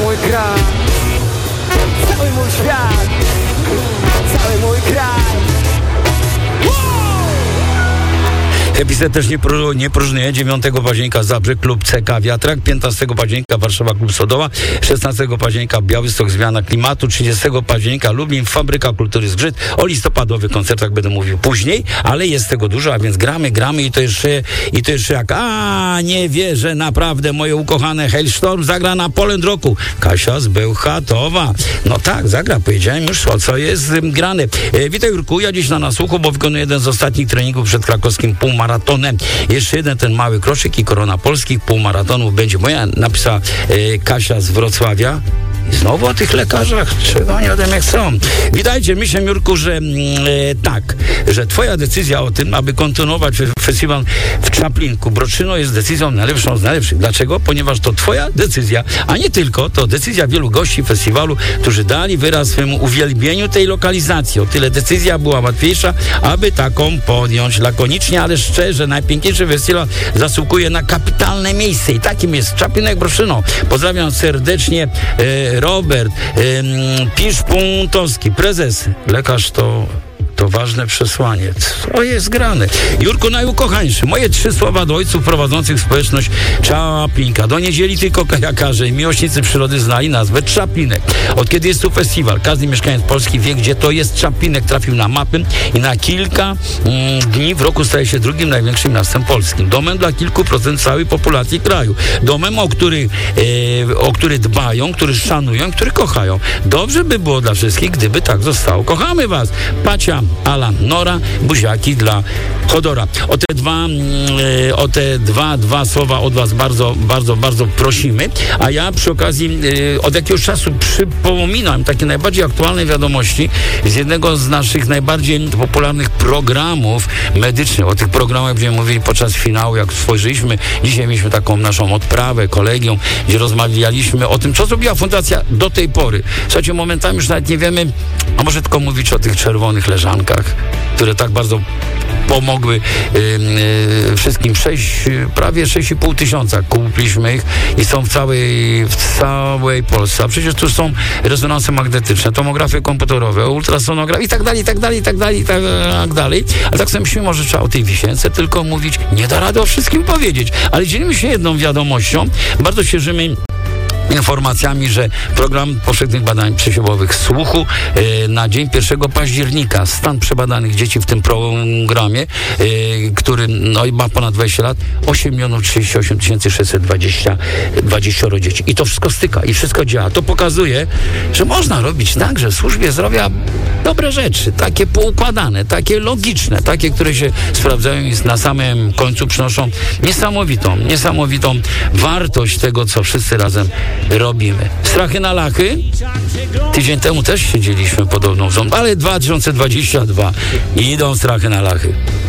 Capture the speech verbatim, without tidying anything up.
mój kraj, cały mój świat, cały mój kraj. Episet też nie, pró- nie próżnieje. dziewiątego października Zabrze, klub C K Wiatrak. piętnastego października Warszawa, klub Sodoła. szesnastego października Białystok, zmiana klimatu. trzydziestego października Lublin, Fabryka Kultury Zgrzyt. O listopadowych koncertach będę mówił później, ale jest tego dużo, a więc gramy, gramy i to jeszcze, i to jeszcze jak a nie wierzę, naprawdę moje ukochane Hailstorm zagra na Poland Rocku. Kasia z Bełchatowa. No tak, zagra, powiedziałem już, o co jest ym, grane. E, witaj Jurku, ja dziś na nasłuchu, bo wykonuję jeden z ostatnich treningów przed krakowskim półmaratonem. Jeszcze jeden ten mały kroczyk i korona polskich półmaratonów będzie moja, napisała e, Kasia z Wrocławia. I znowu o tych lekarzach, czego oni ode mnie chcą. Witajcie, myślę, Jurku, że mm, e, tak, że twoja decyzja o tym, aby kontynuować festiwal w Czaplinku Broczyno jest decyzją najlepszą z najlepszych. Dlaczego? Ponieważ to twoja decyzja, a nie tylko, to decyzja wielu gości festiwalu, którzy dali wyraz swemu uwielbieniu tej lokalizacji. O tyle decyzja była łatwiejsza, aby taką podjąć lakonicznie, ale szczerze. Najpiękniejszy festiwal zasługuje na kapitalne miejsce i takim jest Czaplinek Broszyno. Pozdrawiam serdecznie e, Robert ym, Pisz-Puntowski, prezes. Lekarz to to ważne przesłanie. Co jest grane? Jurku, najukochańszy, moje trzy słowa do ojców prowadzących społeczność Czaplinka. Do niedzieli tylko kajakarze i miłośnicy przyrody znali nazwę Czaplinek. Od kiedy jest tu festiwal, każdy mieszkaniec Polski wie, gdzie to jest Czaplinek. Trafił na mapy i na kilka mm, dni w roku staje się drugim największym miastem polskim. Domem dla kilku procent całej populacji kraju. Domem, o który, e, o który dbają, który szanują, który kochają. Dobrze by było dla wszystkich, gdyby tak zostało. Kochamy was. Pacia, Alan, Nora, buziaki dla Chodora. O te dwa, e, o te dwa, dwa słowa od was bardzo, bardzo, bardzo prosimy. A ja przy okazji e, od jakiegoś czasu przypominam takie najbardziej aktualne wiadomości z jednego z naszych najbardziej popularnych programów medycznych. O tych programach będziemy mówili podczas finału, jak spojrzeliśmy. Dzisiaj mieliśmy taką naszą odprawę, kolegium, gdzie rozmawialiśmy o tym, co zrobiła fundacja do tej pory. Słuchajcie, momentami już nawet nie wiemy, a może tylko mówić o tych czerwonych leżankach, które tak bardzo pomogły y, y, wszystkim. Sześć, prawie sześć i pół tysiąca kupiliśmy ich i są w całej, w całej Polsce. A przecież tu są rezonanse magnetyczne, tomografie komputerowe, ultrasonografie i tak dalej, i tak dalej, i tak dalej, i tak dalej. A tak sobie myślimy, może trzeba o tej wisience tylko mówić. Nie da rady o wszystkim powiedzieć. Ale dzielimy się jedną wiadomością. Bardzo się cieszymy informacjami, że program powszechnych badań przesiewowych słuchu e, na dzień pierwszego października stan przebadanych dzieci w tym programie, e, który no, ma ponad dwadzieścia lat, osiem milionów trzydzieści osiem tysięcy sześćset dwadzieścia, dwadzieścia dzieci. I to wszystko styka i wszystko działa. To pokazuje, że można robić tak, że w służbie zdrowia dobre rzeczy, takie poukładane, takie logiczne, takie, które się sprawdzają i na samym końcu przynoszą niesamowitą, niesamowitą wartość tego, co wszyscy razem robimy. Strachy na lachy. Tydzień temu też siedzieliśmy podobną w rząd, ale dwa tysiące dwudziesty drugi idą strachy na lachy.